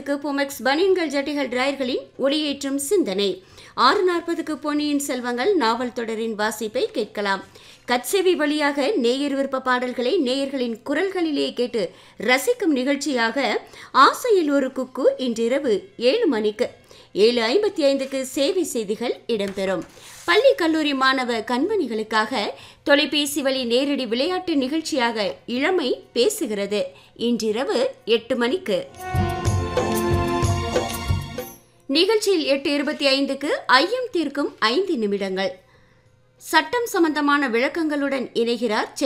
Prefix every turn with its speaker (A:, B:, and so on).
A: 5:30க்கு புமெக்ஸ் பனியன்கள் ஜட்டிகள் டிராயர்களின் ஒளியேற்றும் சிந்தனை. 6:40க்கு பொன்னியின் செல்வங்கள் நாவல் தொடரின் வாசிப்பை கேட்கலாம். கட்செவி வழியாக நேயர் விருப்ப பாடல்களை நேயர்களின் குரல்களிலே கேட்டு ரசிக்கும் நிகழ்ச்சியாக ஆசையில் ஒரு குக்கு இன்றிரவு 7 மணிக்கு. 7:55க்கு சேவை செய்திகள் இடம்பெறும். பள்ளி கல்லூரி மாணவ கண்மணிகளுக்காக தொலைபேசி வழி நேரடி விளையாட்டு நிகழ்ச்சியாக இளமை பேசுகிறது இன்றிரவு 8 மணிக்கு. நிகழ்ச்சியில் 8:25க்கு ஐயம் தீர்க்கும் 5 நிமிடங்கள். சட்டம் சம்பந்தமான விளக்கங்களுடன் இணைகிறார்